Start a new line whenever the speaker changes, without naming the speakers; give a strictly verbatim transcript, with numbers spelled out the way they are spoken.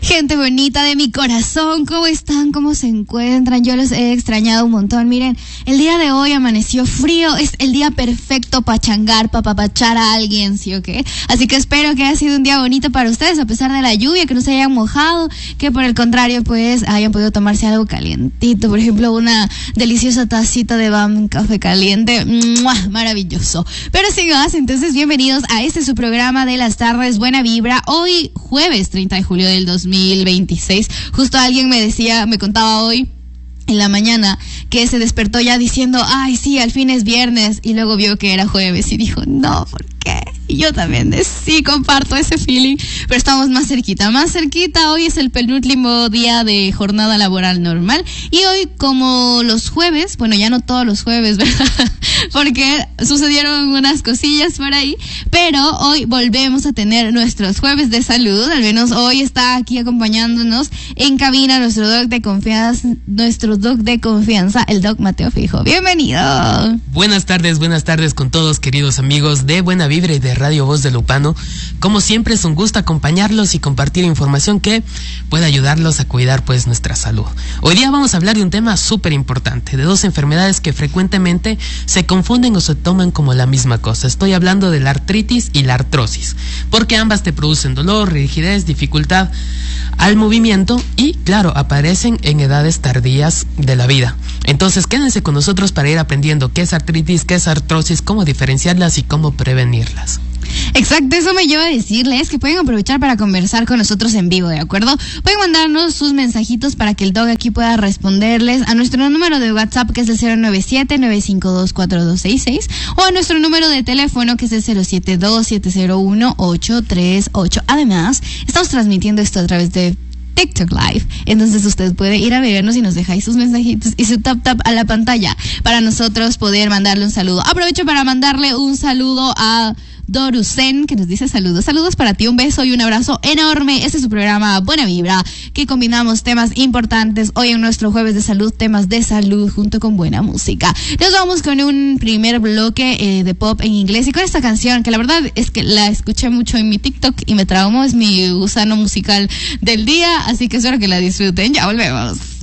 Gente bonita de mi corazón, ¿cómo están? ¿Cómo se encuentran? Yo los he extrañado un montón. Miren, el día de hoy amaneció frío, es el día perfecto para changar, para papachar a alguien, ¿sí o qué? Así que espero que haya sido un día bonito para ustedes, a pesar de la lluvia, que no se hayan mojado, que por el contrario, pues, hayan podido tomarse algo calientito. Por ejemplo, una deliciosa tacita de B A M café caliente. ¡Mua! Maravilloso. Pero sin más, entonces, bienvenidos a este su programa de las tardes, Buena Vibra. Hoy, jueves treinta de julio del dos mil veintiséis. Justo alguien me decía, me contaba hoy en la mañana que se despertó ya diciendo, ay, sí, al fin es viernes, y luego vio que era jueves y dijo, no, ¿por qué? Y yo también de, sí, comparto ese feeling, pero estamos más cerquita, más cerquita. Hoy es el penúltimo día de jornada laboral normal, y hoy, como los jueves, bueno, ya no todos los jueves, ¿verdad? Porque sucedieron unas cosillas por ahí, pero hoy volvemos a tener nuestros jueves de salud. Al menos hoy está aquí acompañándonos en cabina nuestro doc de confianza, nuestro doc de confianza, el doc Mateo Fijo. Bienvenido.
Buenas tardes, buenas tardes con todos, queridos amigos de Buena Vibra y de Radio Voz de Lupano. Como siempre, es un gusto acompañarlos y compartir información que pueda ayudarlos a cuidar pues nuestra salud. Hoy día vamos a hablar de un tema súper importante, de dos enfermedades que frecuentemente se confunden o se toman como la misma cosa. Estoy hablando de la artritis y la artrosis, porque ambas te producen dolor, rigidez, dificultad al movimiento y, claro, aparecen en edades tardías de la vida. Entonces, quédense con nosotros para ir aprendiendo qué es artritis, qué es artrosis, cómo diferenciarlas y cómo prevenirlas.
Exacto, eso me lleva a decirles que pueden aprovechar para conversar con nosotros en vivo, ¿de acuerdo? Pueden mandarnos sus mensajitos para que el dog aquí pueda responderles a nuestro número de WhatsApp, que es el cero nueve siete, nueve cinco dos, cuatro dos seis seis, o a nuestro número de teléfono, que es el cero siete dos, siete cero uno, ocho tres ocho. Además, estamos transmitiendo esto a través de TikTok Live, entonces usted puede ir a vernos y nos dejáis sus mensajitos y su tap tap a la pantalla para nosotros poder mandarle un saludo. Aprovecho para mandarle un saludo a Dorusen, que nos dice saludos, saludos para ti, un beso y un abrazo enorme. Este es su programa Buena Vibra, que combinamos temas importantes hoy en nuestro jueves de salud, temas de salud junto con buena música. Nos vamos con un primer bloque eh, de pop en inglés y con esta canción que la verdad es que la escuché mucho en mi TikTok y me traumó, es mi gusano musical del día, así que espero que la disfruten. Ya volvemos.